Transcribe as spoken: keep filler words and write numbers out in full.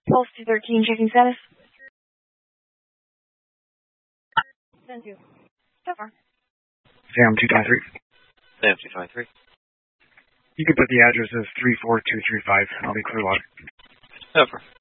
Pulse two thirteen, checking status. ten two. So far. Sam two five three. Sam two five three. You can put the address as three four two three five, and I'll be Clearwater. Over.